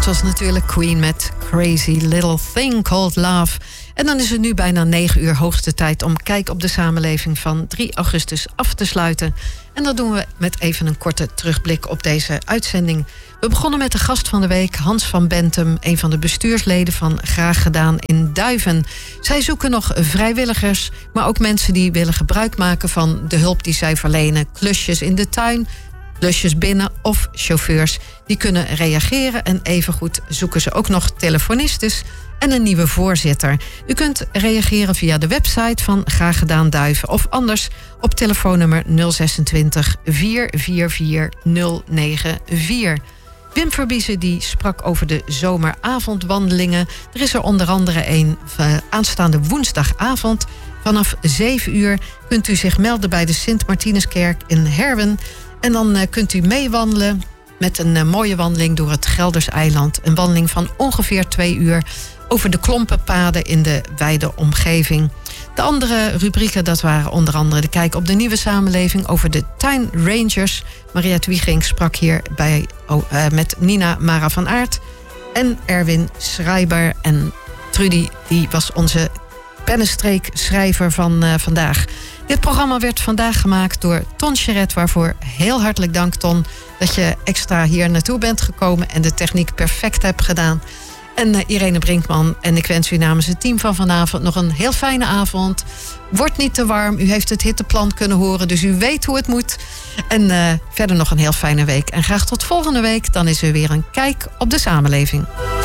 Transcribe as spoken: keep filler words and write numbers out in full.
was natuurlijk Queen met Crazy Little Thing Called Love. En dan is het nu bijna negen uur hoogste tijd om Kijk op de Samenleving van drie augustus af te sluiten. En dat doen we met even een korte terugblik op deze uitzending. We begonnen met de gast van de week, Hans van Bentum, een van de bestuursleden van Graag Gedaan in Duiven. Zij zoeken nog vrijwilligers, maar ook mensen die willen gebruik maken van de hulp die zij verlenen. Klusjes in de tuin, klusjes binnen of chauffeurs. Die kunnen reageren en evengoed zoeken ze ook nog telefonistes en een nieuwe voorzitter. U kunt reageren via de website van Graag Gedaan Duiven of anders op telefoonnummer nul twaalf vier vier vier nul negen vier. Wim Verbiezen die sprak over de zomeravondwandelingen. Er is er onder andere een aanstaande woensdagavond. Vanaf zeven uur kunt u zich melden bij de Sint-Martinuskerk in Herwen. En dan uh, kunt u meewandelen met een uh, mooie wandeling door het Gelderseiland. Een wandeling van ongeveer twee uur over de klompenpaden in de wijde omgeving. De andere rubrieken, dat waren onder andere de Kijk op de Nieuwe Samenleving over de tuinrangers. Mariette Wieging sprak hier bij, oh, uh, met Nina Mara van Aert en Erwin Schreiber. En Trudy, die was onze pennenstreekschrijver van uh, vandaag. Dit programma werd vandaag gemaakt door Ton Cheret, waarvoor heel hartelijk dank, Ton, dat je extra hier naartoe bent gekomen en de techniek perfect hebt gedaan. En uh, Irene Brinkman, en ik wens u namens het team van vanavond nog een heel fijne avond. Wordt niet te warm, u heeft het hitteplan kunnen horen, dus u weet hoe het moet. En uh, verder nog een heel fijne week. En graag tot volgende week, dan is er weer een Kijk op de Samenleving.